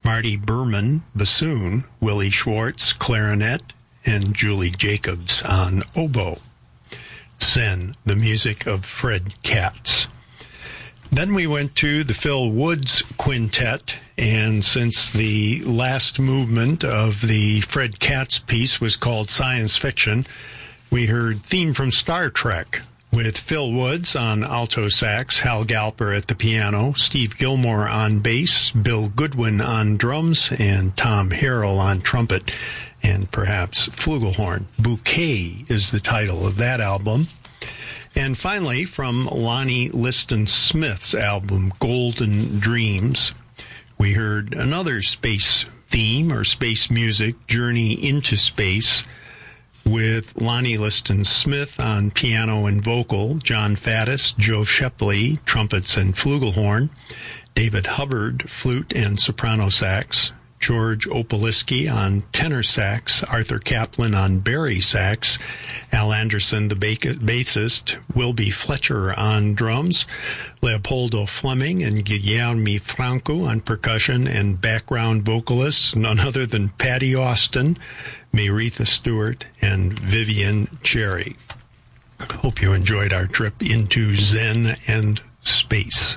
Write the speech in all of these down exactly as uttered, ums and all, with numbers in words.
Marty Berman, bassoon, Willie Schwartz, clarinet, and Julie Jacobs on oboe. Zen, the music of Fred Katz. Then we went to the Phil Woods Quintet, and since the last movement of the Fred Katz piece was called Science Fiction, we heard Theme from Star Trek with Phil Woods on alto sax, Hal Galper at the piano, Steve Gilmore on bass, Bill Goodwin on drums, and Tom Harrell on trumpet, and perhaps flugelhorn. Bouquet is the title of that album. And finally, from Lonnie Liston Smith's album, Golden Dreams, we heard another space theme or space music, Journey into Space, with Lonnie Liston Smith on piano and vocal, John Faddis, Joe Shepley, trumpets and flugelhorn, David Hubbard, flute and soprano sax, George Opaliski on tenor sax, Arthur Kaplan on bari sax, Al Anderson, the bassist, Wilby Fletcher on drums, Leopoldo Fleming and Guilherme Franco on percussion, and background vocalists, none other than Patty Austin, Mayretha Stewart, and Vivian Cherry. Hope you enjoyed our trip into Zen and space.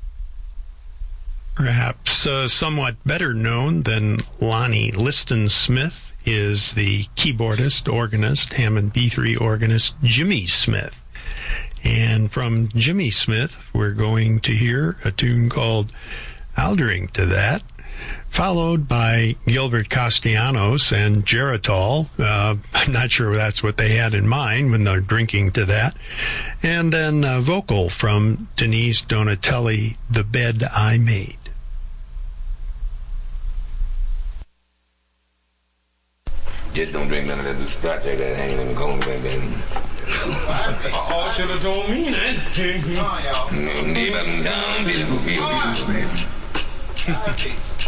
Perhaps uh, somewhat better known than Lonnie Liston Smith is the keyboardist, organist, Hammond B three organist, Jimmy Smith. And from Jimmy Smith, we're going to hear a tune called I'll Drink to That, followed by Gilbert Castellanos and Geritol. Uh, I'm not sure that's what they had in mind when they're drinking to that. And then a vocal from Denise Donatelli, The Bed I Made. Just don't drink none of that scotch that hanging in the corner back there. Oh, should have told me that. Mm,